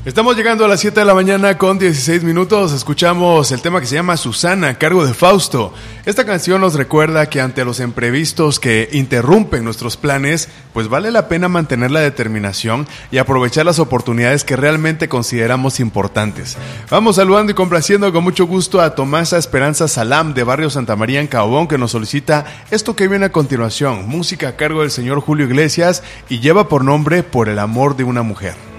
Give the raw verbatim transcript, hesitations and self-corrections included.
Estamos llegando a las siete de la mañana con dieciséis minutos. Escuchamos el tema que se llama Susana, a cargo de Fausto. Esta canción nos recuerda que ante los imprevistos que interrumpen nuestros planes, pues vale la pena mantener la determinación y aprovechar las oportunidades que realmente consideramos importantes. Vamos saludando y complaciendo con mucho gusto a Tomasa Esperanza Salam de Barrio Santa María en Caobón, que nos solicita esto que viene a continuación, música a cargo del señor Julio Iglesias y lleva por nombre Por el amor de una mujer.